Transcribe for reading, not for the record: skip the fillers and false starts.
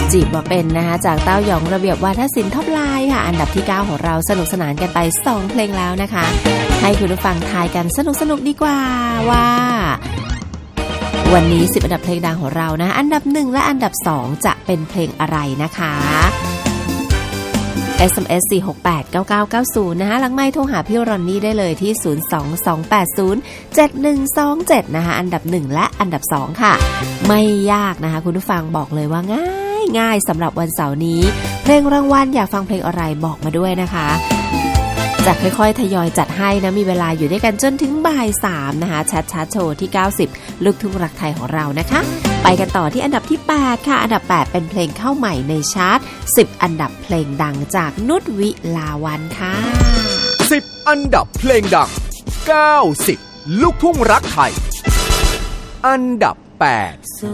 จีบมาเป็นนะคะจากเต้าหยองระเบียบวาทศิลป์ท็อปไลน์ค่ะอันดับที่9ของเราสนุกสนานกันไป2เพลงแล้วนะคะให้คุณผู้ฟังทายกันสนุกดีกว่าว่าวันนี้10อันดับเพลงดังของเรานะอันดับ1และอันดับ2จะเป็นเพลงอะไรนะคะ SMS 4689990นะคะหลังไมค์โทรหาพี่รอนนี่ได้เลยที่022807127นะคะอันดับ1และอันดับ2ค่ะไม่ยากนะคะคุณผู้ฟังบอกเลยว่าง่ายสำหรับวันเสาร์นี้เพลงรางวัลอยากฟังเพลงอะไรบอกมาด้วยนะคะจะค่อยๆทยอยจัดให้นะมีเวลาอยู่ด้วยกันจนถึงบ่าย3นะคะชัดโชว์ที่90ลูกทุ่งรักไทยของเรานะคะไปกันต่อที่อันดับที่8ค่ะอันดับ8เป็นเพลงเข้าใหม่ในชาร์ต10อันดับเพลงดังจากนุชวิลาวันค่ะ 10อันดับเพลงดัง90ลูกทุ่งรักไทยอันดับ8